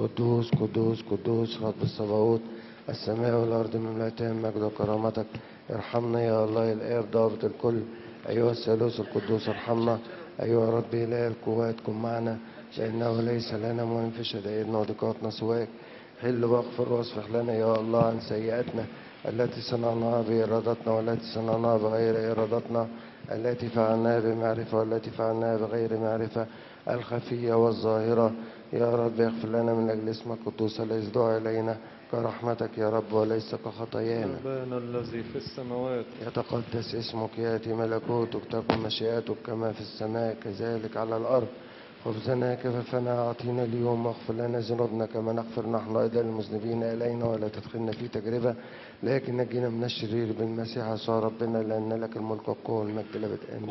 قدوس قدوس قدوس رب الصباوت، السماء والأرض مملئتان مجد وكرامتك. ارحمنا يا الله الآب ضابط الكل، أيها الثالوث القدوس ارحمنا. أيها ربي إله القوات كن معنا، فإنه ليس لنا من في شدائدنا وضيقاتنا سواك. حل واغفر واصفح لنا يا الله عن سيئاتنا التي صنعناها بإرادتنا والتي صنعناها بغير إرادتنا، التي فعلناها بمعرفة والتي فعلناها بغير معرفة، الخفية والظاهرة. يا رب اغفر لنا من أجل اسمك القدوس الذي دعا إلينا كرحمتك يا رب وليس كخطايانا. أبانا الذي في السماوات، يتقدس اسمك، يأتي ملكوتك، تكن مشيئتك كما في السماء كذلك على الأرض. خبزنا كفافنا أعطينا اليوم، واغفر لنا ذنوبنا كما نغفر نحن أيضا المذنبين إلينا، ولا تدخلنا في تجربة لكن نجينا من الشرير بالمسيح يسوع ربنا، لأن لك الملك والقوة والمجد لأبد آمين.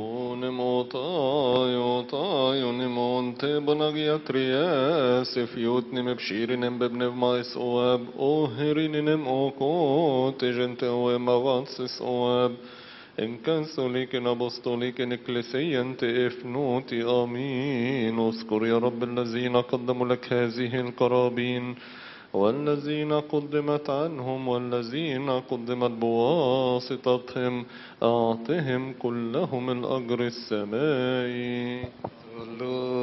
Onem monte bonagi atrias, fiutnim ebshirinem bebnev mais oab, oherinem okot, gente oem avances oab, en catholiken apostoliken ecclesiante efnuti amin. اذكر يا رب الذين قدموا لك هذه القرابين والذين قدمت عنهم والذين قدمت بواسطتهم، أعطهم كلهم الأجر السمائي.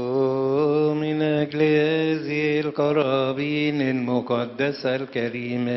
صلوا من أجل هذه القرابين المقدسة الكريمة